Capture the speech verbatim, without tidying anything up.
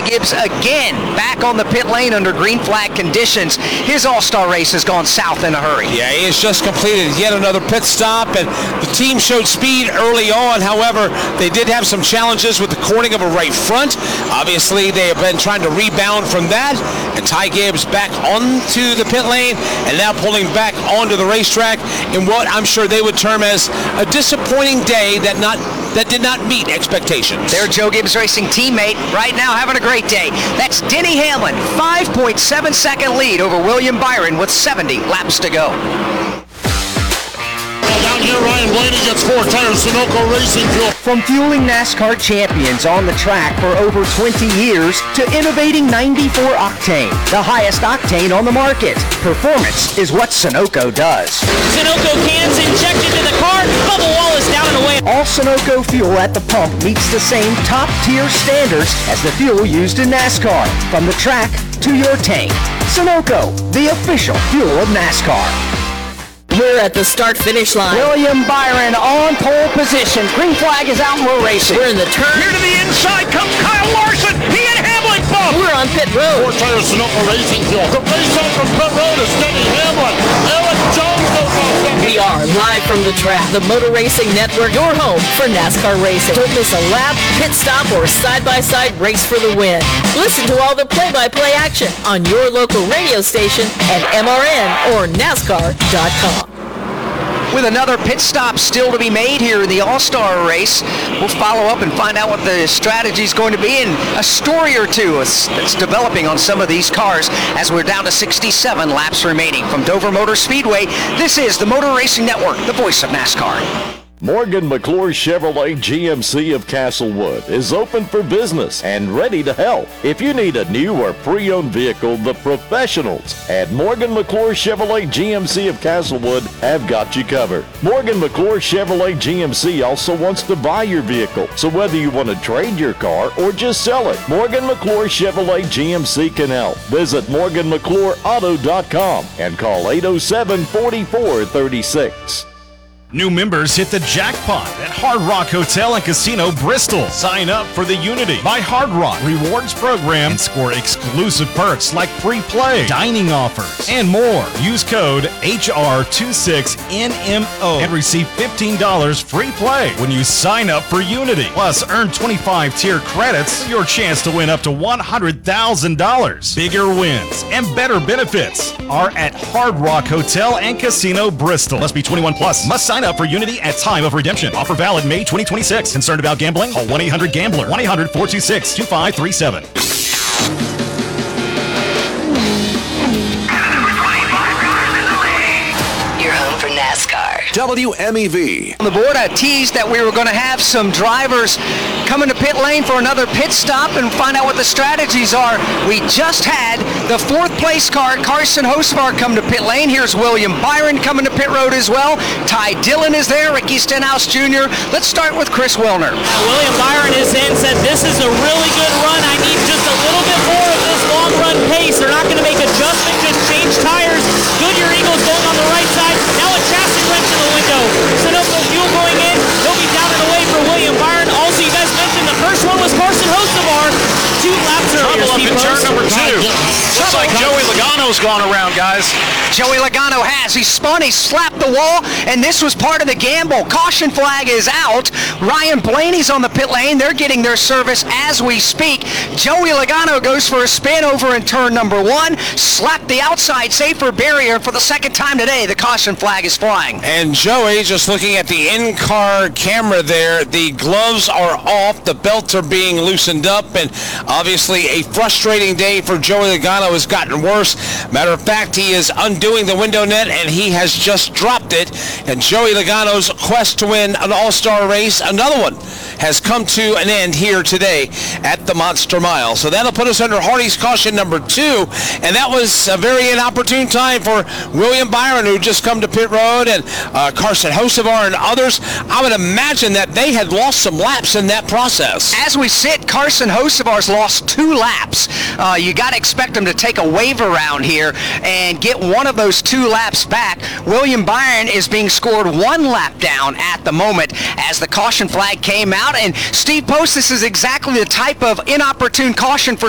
Ty Gibbs again back on the pit lane under green flag conditions. His all-star race has gone south in a hurry. Yeah, he has just completed yet another pit stop, and the team showed speed early on. However, they did have some challenges with the cornering of a right front. Obviously, they have been trying to rebound from that, and Ty Gibbs back onto the pit lane and now pulling back onto the racetrack in what I'm sure they would term as a disappointing day that not that did not meet expectations. Their Joe Gibbs Racing teammate right now having a great day. That's Denny Hamlin, five point seven second lead over William Byron with seventy laps to go. Down here, Ryan Blaney gets four tires, Sunoco Racing Fuel. From fueling NASCAR champions on the track for over twenty years to innovating ninety-four octane, the highest octane on the market. Performance is what Sunoco does. Sunoco cans injected in the car, bubble wall is down and away. All Sunoco fuel at the pump meets the same top-tier standards as the fuel used in NASCAR, from the track to your tank. Sunoco, the official fuel of NASCAR. We're at the start-finish line. William Byron on pole position. Green flag is out and we're racing. We're in the turn. Here to the inside comes Kyle Larson. He and Hamlin bump. We're on pit road. Four tires, Sunoco Racing Fuel. The race up from pit road is Denny Hamlin. Eric Jones goes off. We are live from the track. The Motor Racing Network, your home for NASCAR racing. Don't miss a lap, pit stop, or side-by-side race for the win. Listen to all the play-by-play action on your local radio station at M R N or NASCAR dot com. With another pit stop still to be made here in the All-Star race, we'll follow up and find out what the strategy is going to be, and a story or two that's developing on some of these cars as we're down to sixty-seven laps remaining. From Dover Motor Speedway, this is the Motor Racing Network, the voice of NASCAR. Morgan McClure Chevrolet G M C of Castlewood is open for business and ready to help. If you need a new or pre-owned vehicle, the professionals at Morgan McClure Chevrolet G M C of Castlewood have got you covered. Morgan McClure Chevrolet G M C also wants to buy your vehicle, so whether you want to trade your car or just sell it, Morgan McClure Chevrolet G M C can help. Visit Morgan McClure Auto dot com and call eight oh seven, four four three six. New members hit the jackpot at Hard Rock Hotel and Casino Bristol. Sign up for the Unity by Hard Rock Rewards program and score exclusive perks like free play, dining offers, and more. Use code H R twenty-six N M O and receive fifteen dollars free play when you sign up for Unity. Plus, earn twenty-five tier credits for your chance to win up to one hundred thousand dollars. Bigger wins and better benefits are at Hard Rock Hotel and Casino Bristol. Must be twenty-one plus. Must sign up for Unity at time of redemption. Offer valid May twenty twenty-six. Concerned about gambling? Call one eight hundred gambler. one eight hundred, four two six, two five three seven. You're home for NASCAR. W M E V. On the board, I teased that we were going to have some drivers coming to pit lane for another pit stop and find out what the strategies are. We just had the fourth place car, Carson Hocevar, come to pit lane. Here's William Byron coming to pit road as well. Ty Dillon is there, Ricky Stenhouse Junior Let's start with Chris Wilner. Uh, William Byron is in, said this is a really good run. I need just a little bit more of this long run pace. They're not going to make adjustments, just change tires. Goodyear Eagles going on the right side. Now a chassis wrench in the window. Sunoco fuel going in. He'll be down and away for William Byron. Also, you guys mentioned the first one was Carson Hocevar. Two laps earlier. Trouble up in turn number two. Looks like Joey Logano's gone around, guys. Joey Logano has. He spun, he slapped the wall, and this was part of the gamble. Caution flag is out. Ryan Blaney's on the pit lane. They're getting their service as we speak. Joey Logano goes for a spin over in turn number one, slapped the outside safer barrier. For the second time today, the caution flag is flying. And Joey, just looking at the in-car camera there, the gloves are off, the belts are being loosened up, and obviously a frustrating day for Joey Logano has gotten worse. Matter of fact, he is undoing the window net, and he has just dropped it. And Joey Logano's quest to win an all-star race, another one, has come to an end here today at the Monster Mile. So that'll put us under Hardy's caution number two, and that was a very inopportune time for William Byron, who just come to pit road, and uh, Carson Hocevar and others. I would imagine that they had lost some laps in that process. As we sit, Carson Hocevar's lost two laps. Uh, you got to expect him to take a wave around here and get one of those two laps back. William Byron is being scored one lap down at the moment as the caution flag came out. And Steve Post, this is exactly the type of inopportune caution for